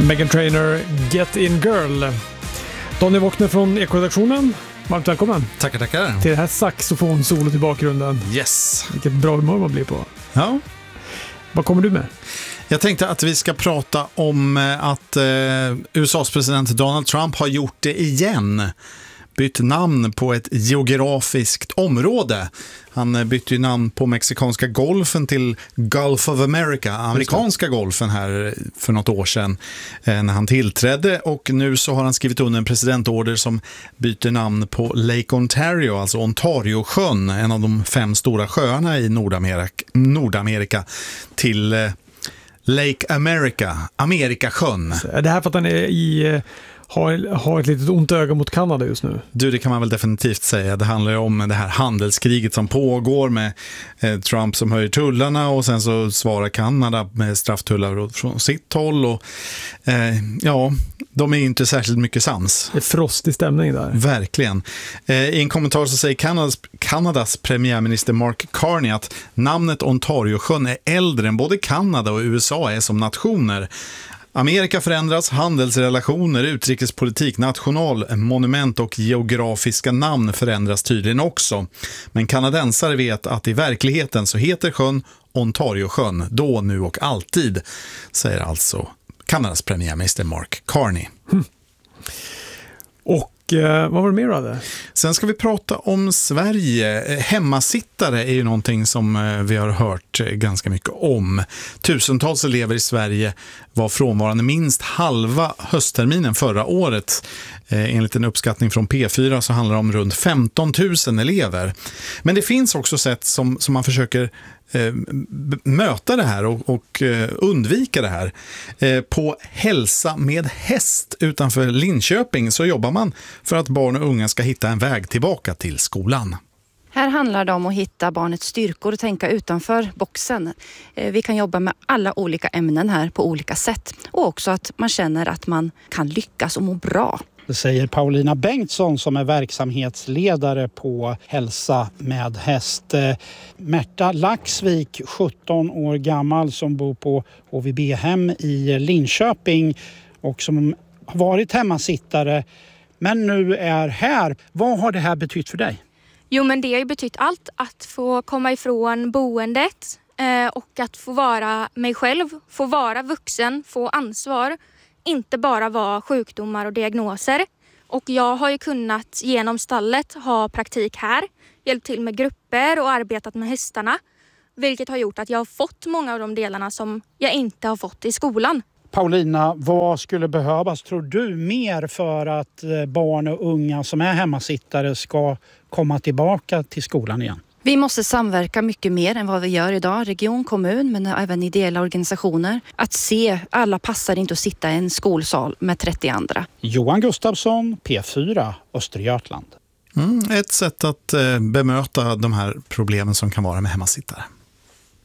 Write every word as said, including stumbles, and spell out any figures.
Meghan Trainor, Get In Girl. Daniel Wockner från Ekoredaktionen. Varmt välkommen. Tackar, tackar. Till det här saxofonsolot i bakgrunden. Yes. Vilket bra humör man blir på. Ja. Vad kommer du med? Jag tänkte att vi ska prata om att eh, U S A:s president Donald Trump har gjort det igen. Bytt namn på ett geografiskt område. Han bytte ju namn på mexikanska golfen till Gulf of America, amerikanska golfen här för något år sedan eh, när han tillträdde, och nu så har han skrivit under en presidentorder som byter namn på Lake Ontario, alltså Ontariosjön, en av de fem stora sjöarna i Nordamerika, Nordamerika till eh, Lake America, Amerikasjön. Är det här för att han är i... Har, har ett litet ont öga mot Kanada just nu? Du, det kan man väl definitivt säga. Det handlar ju om det här handelskriget som pågår med eh, Trump som höjer tullarna, och sen så svarar Kanada med strafftullar från sitt håll. Och, eh, ja, de är inte särskilt mycket sams. Det är frostig stämning där. Verkligen. Eh, I en kommentar så säger Kanadas, Kanadas premiärminister Mark Carney att namnet Ontariosjön är äldre än både Kanada och U S A är som nationer. Amerika förändras, handelsrelationer, utrikespolitik, nationalmonument och geografiska namn förändras tydligen också. Men kanadensare vet att i verkligheten så heter sjön Ontariosjön, då, nu och alltid, säger alltså Kanadas premiärminister Mark Carney. Mm. Och vad var det mer av det? Sen ska vi prata om Sverige. Hemmasittare är ju någonting som vi har hört ganska mycket om. Tusentals elever i Sverige var frånvarande minst halva höstterminen förra året. Enligt en uppskattning från P fyra så handlar det om runt femton tusen elever. Men det finns också sätt som, som man försöker eh, möta det här och, och eh, undvika det här. Eh, på Hälsa med häst utanför Linköping så jobbar man för att barn och unga ska hitta en väg tillbaka till skolan. Här handlar det om att hitta barnets styrkor och tänka utanför boxen. Vi kan jobba med alla olika ämnen här på olika sätt. Och också att man känner att man kan lyckas och må bra. Det säger Paulina Bengtsson som är verksamhetsledare på Hälsa med häst. Märta Laxvik, sjutton år gammal, som bor på H V B-hem i Linköping och som har varit hemmasittare men nu är här. Vad har det här betytt för dig? Jo, men det har ju betytt allt. Att få komma ifrån boendet eh, och att få vara mig själv, få vara vuxen, få ansvar. Inte bara vara sjukdomar och diagnoser. Och jag har ju kunnat genom stallet ha praktik här, hjälpt till med grupper och arbetat med hästarna. Vilket har gjort att jag har fått många av de delarna som jag inte har fått i skolan. Paulina, vad skulle behövas, tror du, mer för att barn och unga som är hemmasittare ska komma tillbaka till skolan igen? Vi måste samverka mycket mer än vad vi gör idag. Region, kommun, men även ideella organisationer. Att se, alla passar inte att sitta i en skolsal med trettio andra. Johan Gustafsson, P fyra, Östergötland. Mm, ett sätt att eh, bemöta de här problemen som kan vara med hemmasittare.